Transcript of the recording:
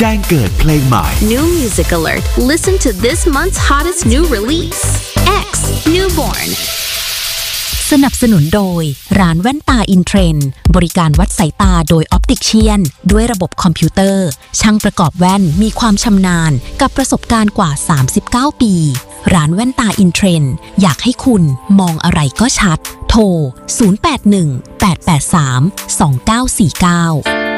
แจ้งเกิดเพลงใหม่ New music alert. Listen to this month's hottest new release. X Newborn. สนับสนุนโดยร้านแว่นตาอินเทรนด์บริการวัดสายตาโดยออปติเชียนด้วยระบบคอมพิวเตอร์ช่างประกอบแว่นมีความชำนาญกับประสบการณ์กว่า 39 ปีร้านแว่นตาอินเทรนด์อยากให้คุณมองอะไรก็ชัดโทร 081 883 2949